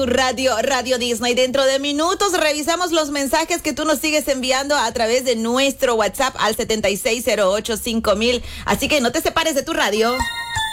Radio Disney. Dentro de minutos revisamos los mensajes que tú nos sigues enviando a través de nuestro WhatsApp al 76085000. Así que no te separes de tu radio.